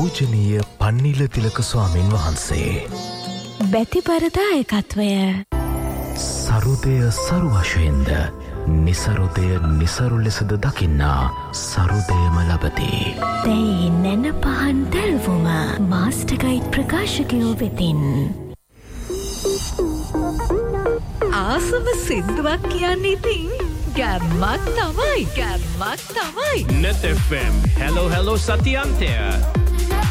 පූජනීය පන්නිල තිලක ස්වාමීන් වහන්සේ. බැතිපරදායකත්වය සරුදය සරු වශයෙන්ද නිසරුදය නිසරු ලෙසද දකින්නා සරුදයම ලබති. දැයි නැන පහන් දැල්වුම මාස්ටගයිට් ප්‍රකාශකයෝ වෙතින්. ආසම සින්දුවක් කියන්නේ ඉතින් ගැම්මක් තමයි. Net FM. Hello, hello, Satyantya.